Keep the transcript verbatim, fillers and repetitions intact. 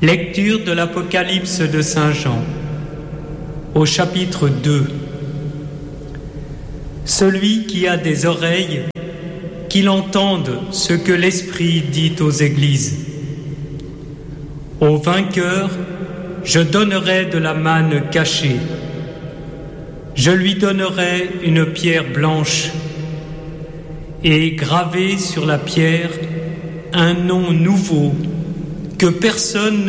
Lecture de l'Apocalypse de Saint Jean, au chapitre deux. Celui qui a des oreilles, qu'il entende ce que l'Esprit dit aux églises. Au vainqueur, je donnerai de la manne cachée. Je lui donnerai une pierre blanche et gravé sur la pierre un nom nouveau que personne